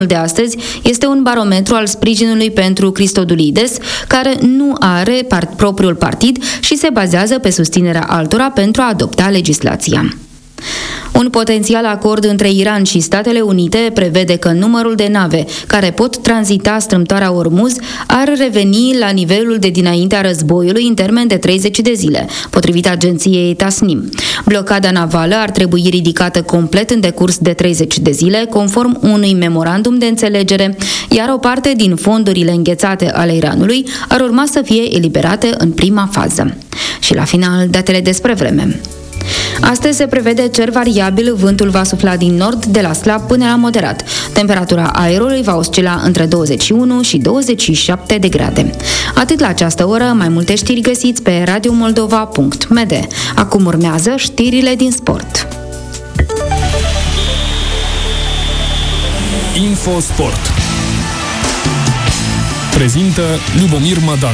de astăzi este un barometru al sprijinului pentru Christodoulides, care nu are propriul partid și se bazează pe susținerea altora pentru a adopta legislația. Un potențial acord între Iran și Statele Unite prevede că numărul de nave care pot tranzita strâmtoarea Ormuz ar reveni la nivelul de dinaintea războiului în termen de 30 de zile, potrivit agenției Tasnim. Blocada navală ar trebui ridicată complet în decurs de 30 de zile, conform unui memorandum de înțelegere, iar o parte din fondurile înghețate ale Iranului ar urma să fie eliberate în prima fază. Și la final, datele despre vreme. Astăzi se prevede cer variabil, vântul va sufla din nord de la slab până la moderat. Temperatura aerului va oscila între 21 și 27 de grade. Atât la această oră, mai multe știri găsiți pe radiomoldova.md. Acum urmează știrile din sport. Infosport prezintă Lubomir Madanu.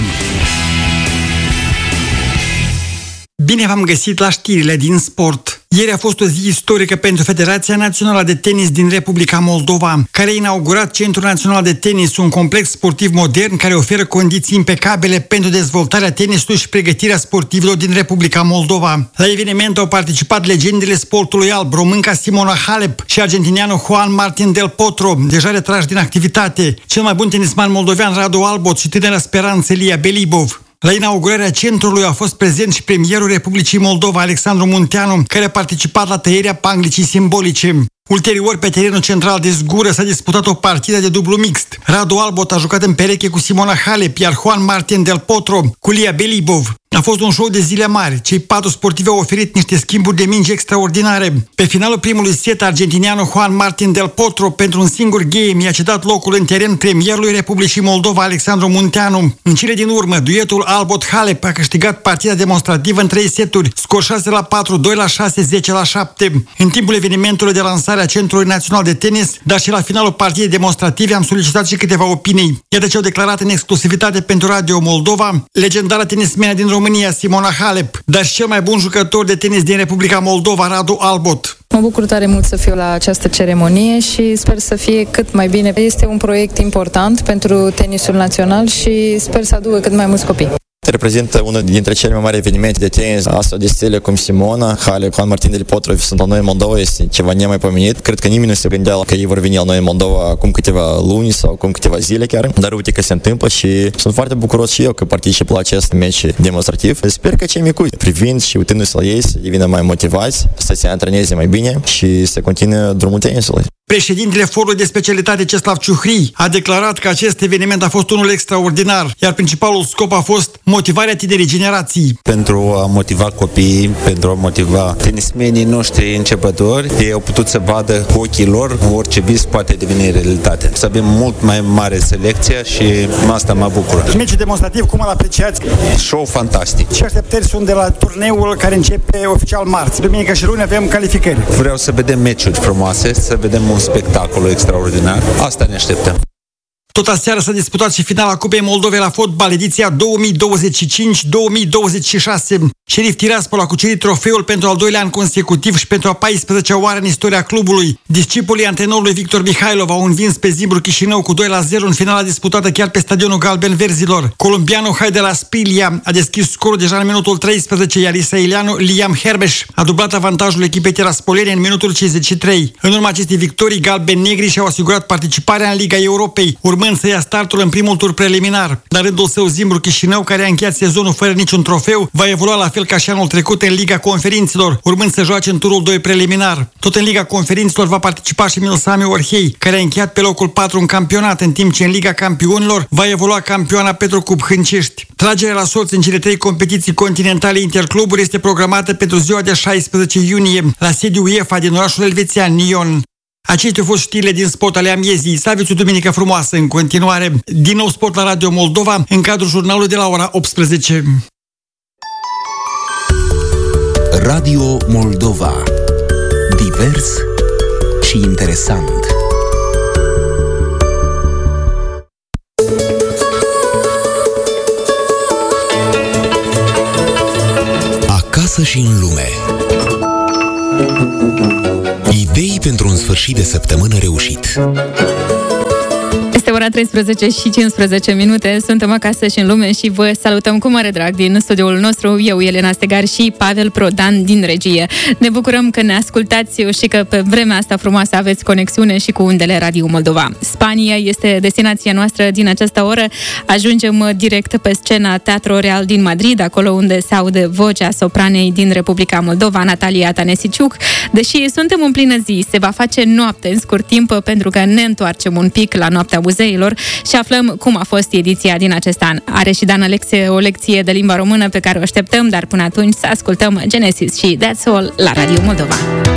Bine v-am găsit la știrile din sport. Ieri a fost o zi istorică pentru Federația Națională de Tenis din Republica Moldova, care a inaugurat Centrul Național de Tenis, un complex sportiv modern care oferă condiții impecabile pentru dezvoltarea tenisului și pregătirea sportivilor din Republica Moldova. La eveniment au participat legendele sportului alb, românca Simona Halep și argentinianul Juan Martín del Potro, deja retrași din activitate, cel mai bun tenisman moldovean Radu Albot și tânăra speranță Ilia Belibov. La inaugurarea centrului a fost prezent și premierul Republicii Moldova, Alexandru Munteanu, care a participat la tăierea panglicii simbolice. Ulterior, pe terenul central de Zgură s-a disputat o partidă de dublu mixt. Radu Albot a jucat în pereche cu Simona Halep, iar Juan Martín del Potro cu Ilia Belibov. A fost un show de zile mari. Cei 4 sportivi au oferit niște schimburi de mingi extraordinare. Pe finalul primului set, argentinianul Juan Martín del Potro, pentru un singur game, i-a cedat locul în teren premierului Republicii Moldova, Alexandru Munteanu. În cele din urmă, duetul Albot-Halep a câștigat partida demonstrativă în 3 seturi, scor 6-4, 2-6, 10-7. În timpul evenimentului de lansare a Centrului Național de Tenis, dar și la finalul partidei demonstrative, am solicitat și câteva opinii. Iată ce au declarat în exclusivitate pentru Radio Moldova legendara tenismena din România, Simona Halep, dar și cel mai bun jucător de tenis din Republica Moldova, Radu Albot. Mă bucur tare mult să fiu la această ceremonie și sper să fie cât mai bine. Este un proiect important pentru tenisul național și sper să aducă cât mai mulți copii. Reprezintă unul dintre cele mai mari evenimente de tenis, asta de stile cum Simona Halep, Juan Martín del Potro sunt la noi în Moldova, este ceva nemaipomenit. Cred că nimeni nu se gândea că ei vor veni la noi în Moldova acum câteva luni sau acum câteva zile chiar, dar uite că se întâmplă și sunt foarte bucuros și eu că particip la acest meci demonstrativ. Sper că cei micuți, privind și uitându-se la ei, să devină mai motivați, să se antreneze mai bine și să continue drumul tenisului. Președintele Forului de Specialitate Ceslav Ciuhrii a declarat că acest eveniment a fost unul extraordinar, iar principalul scop a fost motivarea tinerii generații. Pentru a motiva copiii, pentru a motiva tenismenii noștri începători, ei au putut să vadă cu ochii lor orice vis poate deveni realitate. Să avem mult mai mare selecție și asta mă bucură. Meciul demonstrativ, cum îl apreciați? Show fantastic. Ce așteptări sunt de la turneul care începe oficial marți? Duminică și luni avem calificări. Vreau să vedem meciuri frumoase, să vedem un spectacol extraordinar. Asta ne așteptăm. Tot aseară s-a disputat și finala Cupei Moldovei la fotbal, ediția 2025-2026. Șerif Tiraspol a cucerit trofeul pentru al doilea an consecutiv și pentru a 14-a oară în istoria clubului. Discipolii antrenorului Victor Mihailov au învins pe Zimbru Chișinău cu 2-0 în finala disputată chiar pe stadionul Galben-Verzilor. Colombianul Haide la Sprilia a deschis scorul deja în minutul 13, iar israelianul Liam Herbeș a dublat avantajul echipei tiraspolene în minutul 53. În urma acestei victorii, galben-negri și-au asigurat participarea în Liga Europei, urmând să ia startul în primul tur preliminar. La rândul său, Zimbru Chișinău, care a încheiat sezonul fără niciun trofeu, va evolua la fel ca și anul trecut în Liga Conferinților, urmând să joace în turul 2 preliminar. Tot în Liga Conferinților va participa și Milsami Orhei, care a încheiat pe locul 4 în campionat, în timp ce în Liga Campionilor va evolua campioana Petrocup Hâncești. Tragerea la sorți în cele 3 competiții continentale intercluburi este programată pentru ziua de 16 iunie la sediul UEFA din orașul elvețian Nyon. Acestea au fost știrile din sport ale amiezii. Să aveți o duminică frumoasă în continuare. Din nou sport la Radio Moldova, în cadrul jurnalului de la ora 18. Radio Moldova. Divers și interesant. Acasă și în lume. Idei pentru un sfârșit de săptămână reușit. ora 13 și 15 minute. Suntem acasă și în lume și vă salutăm cu mare drag din studioul nostru. Eu, Elena Stegar și Pavel Prodan din regie. Ne bucurăm că ne ascultați și că pe vremea asta frumoasă aveți conexiune și cu undele Radio Moldova. Spania este destinația noastră din această oră. Ajungem direct pe scena Teatro Real din Madrid, acolo unde se aude vocea sopranei din Republica Moldova, Natalia Tanesiciuc. Deși suntem în plină zi, se va face noapte în scurt timp, pentru că ne întoarcem un pic la Noaptea Muzeilor și aflăm cum a fost ediția din acest an. Are și Dan Alexe o lecție de limba română pe care o așteptăm, dar până atunci să ascultăm Genesis și That's All la Radio Moldova.